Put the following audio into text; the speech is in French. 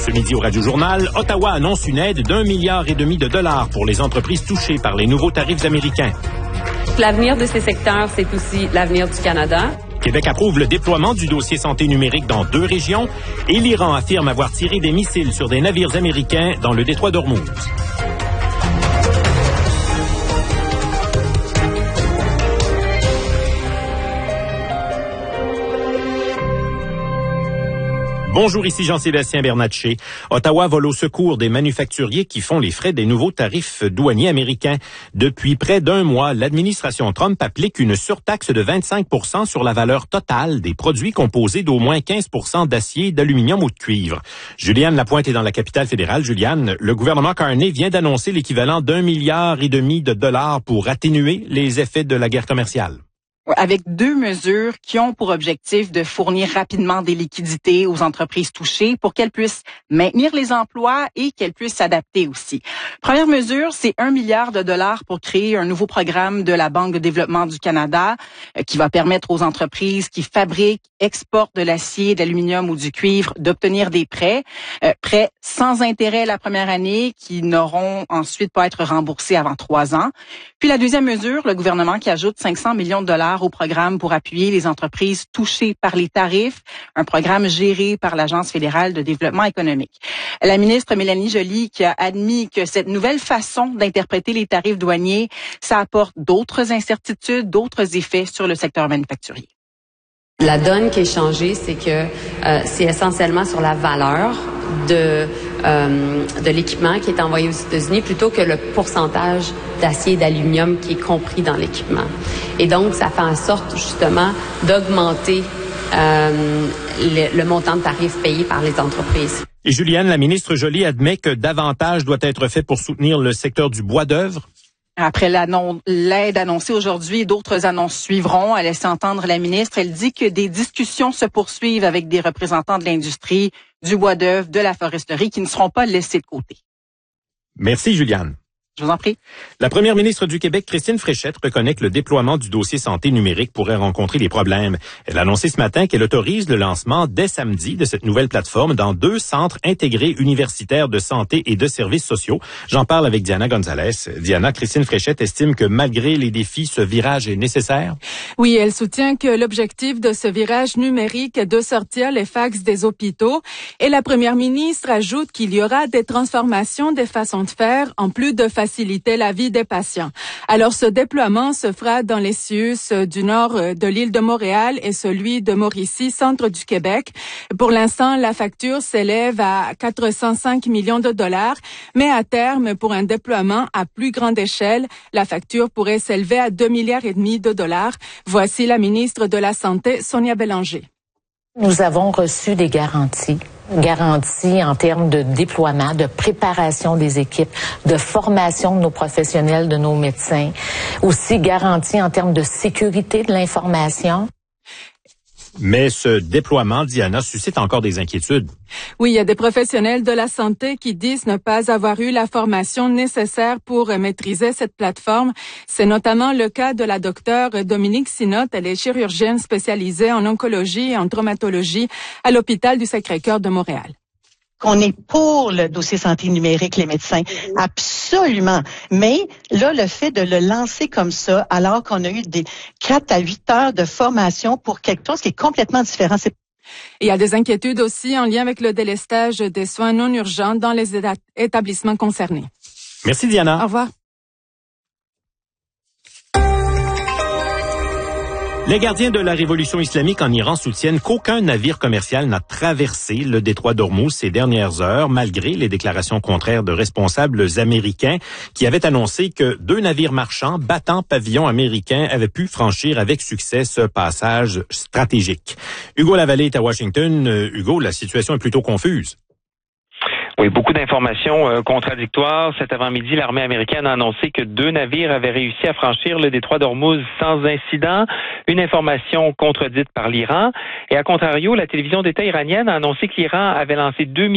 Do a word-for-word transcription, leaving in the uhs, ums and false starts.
Ce midi au Radio-Journal, Ottawa annonce une aide d'un milliard et demi de dollars pour les entreprises touchées par les nouveaux tarifs américains. L'avenir de ces secteurs, c'est aussi l'avenir du Canada. Québec approuve le déploiement du dossier santé numérique dans deux régions et l'Iran affirme avoir tiré des missiles sur des navires américains dans le détroit d'Ormuz. Bonjour, ici Jean-Sébastien Bernatchez. Ottawa vole au secours des manufacturiers qui font les frais des nouveaux tarifs douaniers américains. Depuis près d'un mois, l'administration Trump applique une surtaxe de vingt-cinq pour cent sur la valeur totale des produits composés d'au moins quinze pour cent d'acier, d'aluminium ou de cuivre. Juliane Lapointe est dans la capitale fédérale. Juliane, le gouvernement Carney vient d'annoncer l'équivalent d'un milliard et demi de dollars pour atténuer les effets de la guerre commerciale. Avec deux mesures qui ont pour objectif de fournir rapidement des liquidités aux entreprises touchées pour qu'elles puissent maintenir les emplois et qu'elles puissent s'adapter aussi. Première mesure, c'est un milliard de dollars pour créer un nouveau programme de la Banque de développement du Canada euh, qui va permettre aux entreprises qui fabriquent, exportent de l'acier, de l'aluminium ou du cuivre d'obtenir des prêts, euh, prêts sans intérêt la première année qui n'auront ensuite pas à être remboursés avant trois ans. Puis la deuxième mesure, le gouvernement qui ajoute cinq cents millions de dollars au programme pour appuyer les entreprises touchées par les tarifs, un programme géré par l'Agence fédérale de développement économique. La ministre Mélanie Joly qui a admis que cette nouvelle façon d'interpréter les tarifs douaniers, ça apporte d'autres incertitudes, d'autres effets sur le secteur manufacturier. La donne qui est changée, c'est que euh, c'est essentiellement sur la valeur de euh, de l'équipement qui est envoyé aux États-Unis plutôt que le pourcentage d'acier et d'aluminium qui est compris dans l'équipement. Et donc, ça fait en sorte justement d'augmenter euh, le, le montant de tarifs payés par les entreprises. Et Juliane, la ministre Joly admet que davantage doit être fait pour soutenir le secteur du bois d'œuvre. Après l'aide annoncée aujourd'hui, d'autres annonces suivront. Elle laisse entendre la ministre. Elle dit que des discussions se poursuivent avec des représentants de l'industrie, du bois d'œuvre, de la foresterie qui ne seront pas laissés de côté. Merci, Juliane. Je vous en prie. La première ministre du Québec, Christine Fréchette, reconnaît que le déploiement du dossier santé numérique pourrait rencontrer des problèmes. Elle a annoncé ce matin qu'elle autorise le lancement dès samedi de cette nouvelle plateforme dans deux centres intégrés universitaires de santé et de services sociaux. J'en parle avec Diana Gonzalez. Diana, Christine Fréchette estime que malgré les défis, ce virage est nécessaire. Oui, elle soutient que l'objectif de ce virage numérique est de sortir les fax des hôpitaux. Et la première ministre ajoute qu'il y aura des transformations des façons de faire en plus de faciliter la vie des patients. Alors, ce déploiement se fera dans les C I U S du nord de l'île de Montréal et celui de Mauricie, centre du Québec. Pour l'instant, la facture s'élève à quatre cent cinq millions de dollars, mais à terme, pour un déploiement à plus grande échelle, la facture pourrait s'élever à deux milliards et demi de dollars. Voici la ministre de la Santé, Sonia Bélanger. Nous avons reçu des garanties. Garantie en termes de déploiement, de préparation des équipes, de formation de nos professionnels, de nos médecins. Aussi garantie en termes de sécurité de l'information. Mais ce déploiement, Diana, suscite encore des inquiétudes. Oui, il y a des professionnels de la santé qui disent ne pas avoir eu la formation nécessaire pour maîtriser cette plateforme. C'est notamment le cas de la docteure Dominique Sinotte. Elle est chirurgienne spécialisée en oncologie et en traumatologie à l'hôpital du Sacré-Cœur de Montréal. Qu'on est pour le dossier santé numérique, les médecins. Absolument. Mais là, le fait de le lancer comme ça, alors qu'on a eu des quatre à huit heures de formation pour quelque chose qui est complètement différent, c'est Il y a des inquiétudes aussi en lien avec le délestage des soins non urgents dans les établissements concernés. Merci, Diana. Au revoir. Les gardiens de la révolution islamique en Iran soutiennent qu'aucun navire commercial n'a traversé le détroit d'Ormuz ces dernières heures, malgré les déclarations contraires de responsables américains qui avaient annoncé que deux navires marchands battant pavillon américain avaient pu franchir avec succès ce passage stratégique. Hugo Lavallée est à Washington. Euh, Hugo, la situation est plutôt confuse. Oui, beaucoup d'informations euh, contradictoires. Cet avant-midi, l'armée américaine a annoncé que deux navires avaient réussi à franchir le détroit d'Ormuz sans incident. Une information contredite par l'Iran. Et à contrario, la télévision d'État iranienne a annoncé que l'Iran avait lancé deux